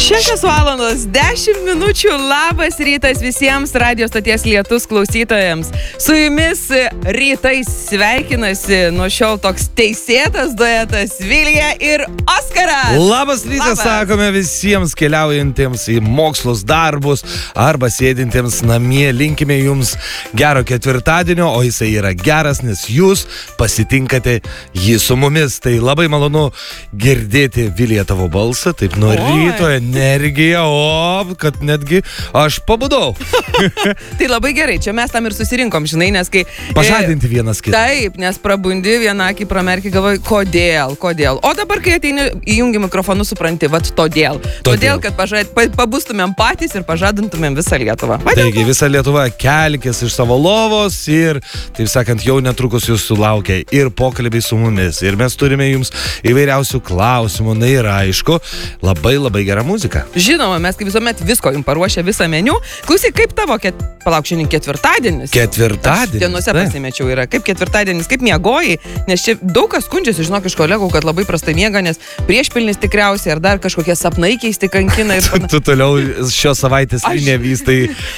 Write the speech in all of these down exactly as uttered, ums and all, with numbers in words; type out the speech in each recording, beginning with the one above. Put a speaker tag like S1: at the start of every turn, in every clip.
S1: šešios valandos dešimt minučių. Labas rytas visiems radio stoties Lietus klausytojams. Su jumis rytais sveikinasi nuo šiol toks teisėtas duetas Vilija ir Oskaras.
S2: Labas rytas, Labas. Sakome visiems keliaujantiems į mokslus, darbus arba sėdintiems namie. Linkime jums gero ketvirtadienio, o jisai yra geras, nes jūs pasitinkate jį su mumis. Tai labai malonu girdėti, Vilija, tavo balsą, taip nuo ryto energija, o kad netgi aš pabudau.
S1: Tai labai gerai, čia mes tam ir susirinkom, žinai, nes kai...
S2: Pažadinti vienas kitą.
S1: Taip, nes prabundi, vieną akį pramerki, galvoji, kodėl, kodėl. O dabar, kai ateini, įjungi mikrofonus, supranti, vat todėl. Todėl, todėl kad pažad, pa, pabustumėm patys ir pažadintumėm visą Lietuvą. Va,
S2: Taigi, visa Lietuva kelkis iš savo lovos ir, taip sakant, jau netrukus jūs sulaukia ir pokalbiai su mumis. Ir mes turime jums įvairiausių klausimų. Na ir aišku, labai labai gera muzika.
S1: Žinoma, mes kaip visuomet visko jums paruošę visą meniu. Klausyk, kaip tavo, ket... palauk, šiandien ketvirtadienis.
S2: Ketvirtadienis.
S1: Aš dienose pasimečiau yra. Kaip ketvirtadienis, kaip miegojai, nes čia daug kas skundžiasi, žinok, iš kolegų, kad labai prastai miega, nes priešpilnis tikriausiai ar dar kažkokie sapnai keisti kankina. Ir...
S2: tu, tu toliau šios savaitės aš... nevystai.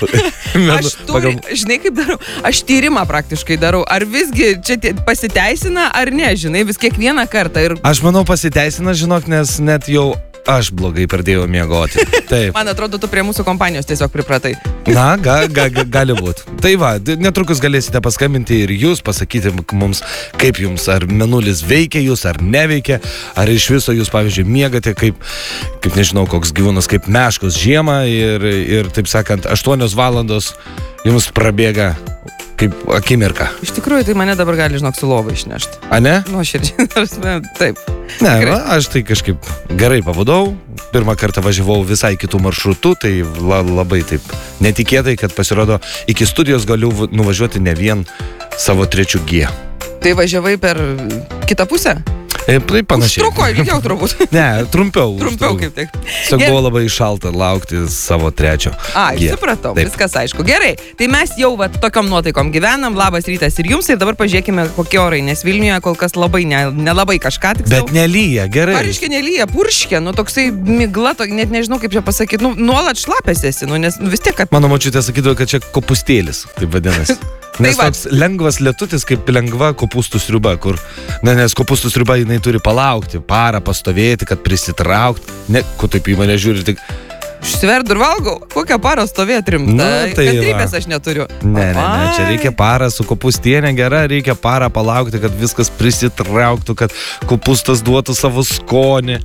S1: Aš turi, pagal... žinai kaip darau, aš tyrimą praktiškai darau. Ar visgi čia pasiteisina, ar ne, žinai, vis kiekvieną kartą. Ir...
S2: Aš manau pasiteisina, žinok, nes net jau aš blogai pradėjau miegoti. Taip.
S1: Man atrodo, tu prie mūsų kompanijos tiesiog pripratai.
S2: Na, ga, ga, ga, gali būti. Tai va, netrukus galėsite paskambinti ir jūs pasakyti mums, kaip jums, ar mėnulis veikia jūs, ar neveikia, ar iš viso jūs, pavyzdžiui, miegate kaip, kaip nežinau, koks gyvūnas, kaip meškos žiemą ir, ir taip sakant, aštuonios valandos jums prabėga kaip akimirka.
S1: Iš tikrųjų, tai mane dabar gali, žinok, su lova išnešti.
S2: A ne?
S1: Nuoširdžiai, taip.
S2: Ne, va, aš tai kažkaip gerai pabudau. Pirmą kartą važiavau visai kitų maršrutų, tai la, labai taip netikėtai, kad pasirodo, iki studijos galiu nuvažiuoti ne vien savo trečių G.
S1: Tai važiavai per kitą pusę?
S2: E, tai panašiai.
S1: Užtruko, ilgiau turbūt.
S2: Ne, trumpiau.
S1: Trumpiau kaip tik.
S2: Tiesiog buvo labai šalta laukti savo trečio.
S1: Ai, G. Supratau, taip. Viskas aišku. Gerai, tai mes jau va, tokiom nuotaikom gyvenam. Labas rytas ir jums. Ir dabar pažiūrėkime, kokie orai, nes Vilniuje kol kas labai nelabai ne kažką tik.
S2: Bet nelyja, gerai.
S1: Pareiškia nelyja, purškia, nu toksai migla, to, net nežinau kaip čia pasakyti, nu nuolat šlapės esi, nu nes vis tiek, kad...
S2: Mano močiutė sakydavo, kad čia kopūstėlis, taip vadinasi. Nes toks lengvas lietutis, kaip lengva kopūstų sriuba, kur, ne, nes kopūstų sriuba jinai turi palaukti, parą pastovėti, kad prisitraukti. Ne, ko taip į mane žiūri, tik...
S1: Šverdu ir valgau, kokią parą stovėti rimta,
S2: nu, tai
S1: kantrybės aš neturiu.
S2: Ne, ne, ne, čia reikia parą su kopūstienė gera, reikia parą palaukti, kad viskas prisitrauktų, kad kopūstas duotų savo skonį.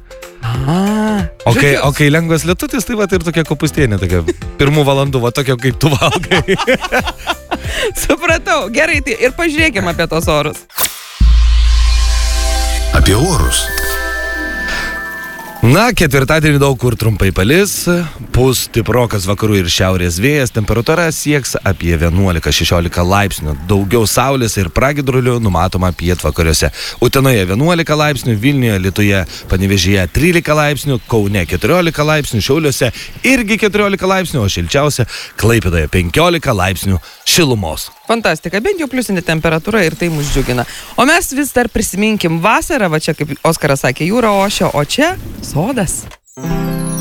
S1: A,
S2: o, kai, o kai lengvas lietutis, tai va ir tokia kopūstienė, tokia pirmų valandų, va tokia kaip tu valgai.
S1: Supratau, gerai, tai ir pažiūrėkime apie tos orus.
S3: Apie orus.
S2: Na, ketvirtadienį daug kur trumpai palis, pūs stiprokas vakarų ir šiaurės vėjas, temperatūra sieks apie vienuolika šešiolika laipsnių, daugiau saulės ir pragiedrulių numatoma pietvakariuose. Utenoje vienuolika laipsnių, Vilniuje, Alytuje, Panevėžyje trylika laipsnių, Kaune keturiolika laipsnių, Šiauliuose irgi keturiolika laipsnių, o šilčiausia Klaipėdoje penkiolika laipsnių šilumos.
S1: Fantastika, bent jau pliusinė temperatūra ir tai mus džiugina. O mes vis dar prisiminkim vasarą, va čia kaip Oskaras sakė, jūra ošia, o čia sodas.